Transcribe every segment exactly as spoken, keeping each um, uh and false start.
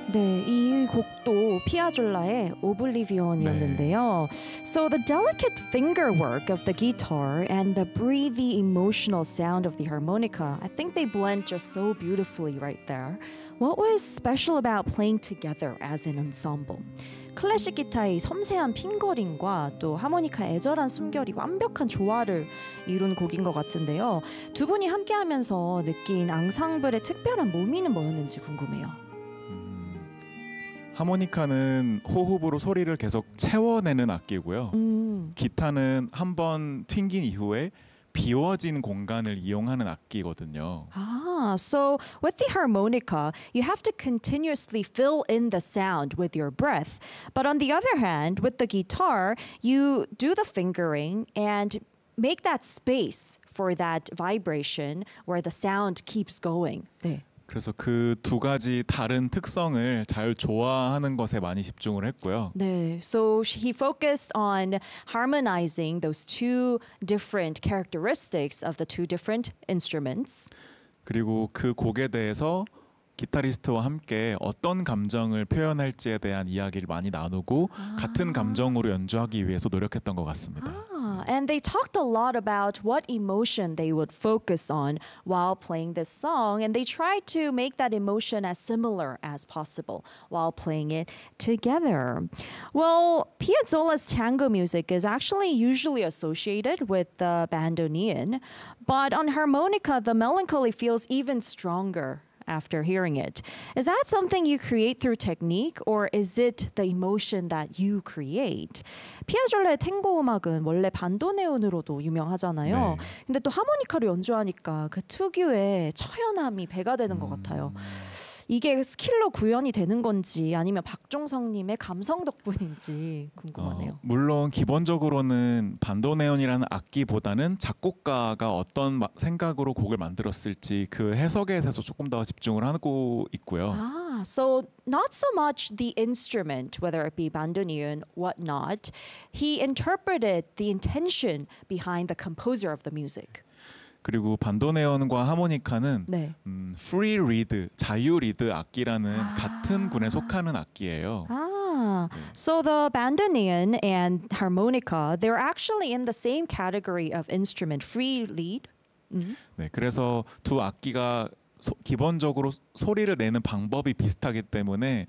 네, 이 곡도 피아졸라의 Oblivion이었는데요. 네. So the delicate finger work of the guitar and the breathy emotional sound of the harmonica, I think they blend just so beautifully right there. What was special about playing together as an ensemble? 클래식 기타의 섬세한 핑거링과 또 하모니카의 애절한 숨결이 완벽한 조화를 이룬 곡인 것 같은데요. 두 분이 함께하면서 느낀 앙상블의 특별한 묘미는 뭐였는지 궁금해요. 하모니카는 호흡으로 소리를 계속 채워내는 악기고요. 음. 기타는 한번 튕긴 이후에 비워진 공간을 이용하는 악기거든요. Ah, so with the harmonica, you have to continuously fill in the sound with your breath. But on the other hand, with the guitar, you do the fingering and make that space for that vibration where the sound keeps going. 네. 그래서 그 두 가지 다른 특성을 잘 조화하는 것에 많이 집중을 했고요. 네, so he focused on harmonizing those two different characteristics of the two different instruments. 그리고 그 곡에 대해서 기타리스트와 함께 어떤 감정을 표현할지에 대한 이야기를 많이 나누고 아. 같은 감정으로 연주하기 위해서 노력했던 것 같습니다. Ah, and they talked a lot about what emotion they would focus on while playing this song, and they tried to make that emotion as similar as possible while playing it together. Well, Piazzolla's tango music is actually usually associated with the bandoneon, but on harmonica, the melancholy feels even stronger after hearing it. Is that something you create through technique or is it the emotion that you create? 피아졸라의 탱고 음악은 원래 반도네온으로도 유명하잖아요. 네. 근데 또 하모니카로 연주하니까 그 특유의 처연함이 배가 되는 음. 것 같아요. 이게 스킬로 구현이 되는 건지 아니면 박종성님의 감성 덕분인지 궁금하네요. 어, 물론 기본적으로는 반도네온이라는 악기보다는 작곡가가 어떤 생각으로 곡을 만들었을지 그 해석에 대해서 조금 더 집중을 하고 있고요. Ah, so not so much the instrument, whether it be bandoneon, whatnot. He interpreted the intention behind the composer of the music. 그리고 반도네온과 하모니카는 네. 음, free reed, 자유 리드 악기라는 아. 같은 군에 속하는 악기예요. Ah, so the bandoneon and harmonica, they're actually in the same category of instrument, free lead. Mm-hmm. 네, 그래서 두 악기가 소, 기본적으로 소리를 내는 방법이 비슷하기 때문에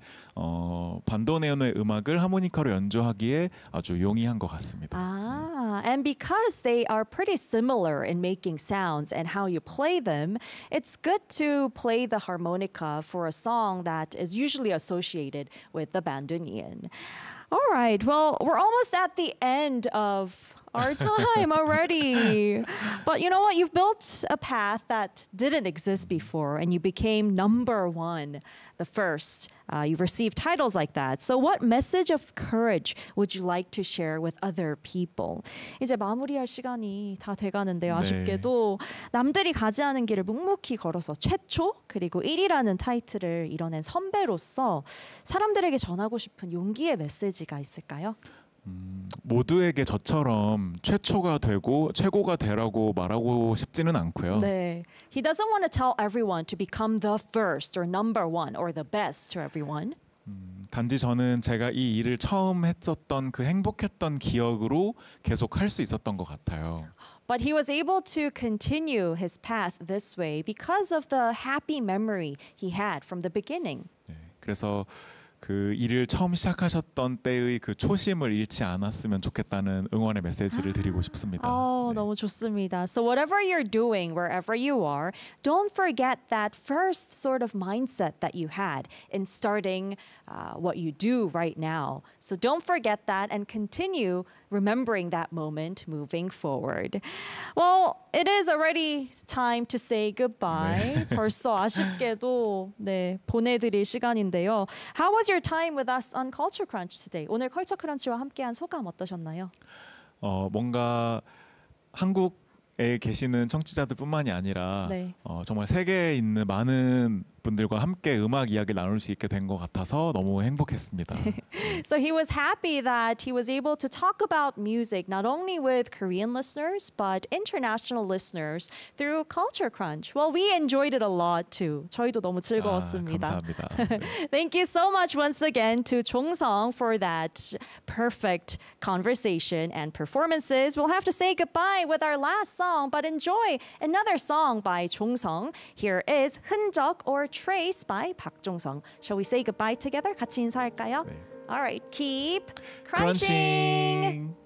어, 반도네온의 음악을 하모니카로 연주하기에 아주 용이한 것 같습니다. Ah, and because they are pretty similar in making sounds and how you play them, it's good to play the harmonica for a song that is usually associated with the bandoneon. All right, well, we're almost at the end of our time already. But you know what? You've built a path that didn't exist before and you became number one, the first. Uh, you've received titles like that. So what message of courage would you like to share with other people? 이제 마무리할 시간이 다 돼가는데요. 아쉽게도 남들이 가지 않은 길을 묵묵히 걸어서 최초 그리고 일 위라는 타이틀을 이뤄낸 선배로서 사람들에게 전하고 싶은 용기의 메시지가 있을까요? 음, 모두에게 저처럼 최초가 되고 최고가 되라고 말하고 싶지는 않고요. 네. He doesn't want to tell everyone to become the first or number one or the best to everyone. 음, 단지 저는 제가 이 일을 처음 했었던 그 행복했던 기억으로 계속 할 수 있었던 것 같아요. But he was able to continue his path this way because of the happy memory he had from the beginning. 네, 그래서 그 일을 처음 시작하셨던 때의 그 초심을 잃지 않았으면 좋겠다는 응원의 메시지를 드리고 싶습니다. 어, 네. 너무 좋습니다. So whatever you're doing, wherever you are, don't forget that first sort of mindset that you had in starting uh, what you do right now. So don't forget that and continue remembering that moment moving forward. Well, it is already time to say goodbye. 네. 벌써 아쉽게도 네, 보내드릴 시간인데요. How was your time with us on Culture Crunch today? 오늘 컬처 크런치와 함께한 소감 어떠셨나요? 어, 뭔가 한국에 한국에 계시는 청취자들뿐만이 아니라 네. 어, 정말 세계에 있는 많은 분들과 함께 음악 이야기 나눌 수 있게 된 것 같아서 너무 행복했습니다. So he was happy that he was able to talk about music not only with Korean listeners but international listeners through Culture Crunch. Well, we enjoyed it a lot too. 저희도 너무 즐거웠습니다. 아, 감사합니다. 네. Thank you so much once again to Chong-sung for that perfect conversation and performances. We'll have to say goodbye with our last song, but enjoy another song by Chong-sung. Here is 흔적 or Trace by 박종성. Shall we say goodbye together? 같이 인사할까요? 네. All right, keep crunching. crunching.